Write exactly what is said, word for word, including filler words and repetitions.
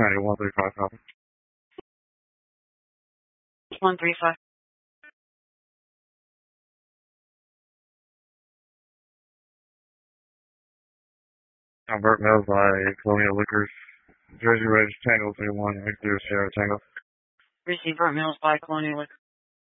County, one three five, copy. one three five. I'm Burt Mills by Colonial Liquors, Jersey Ridge, Tango three one, X zero Sierra Tango. Receive Burt Mills by Colonial Liquors.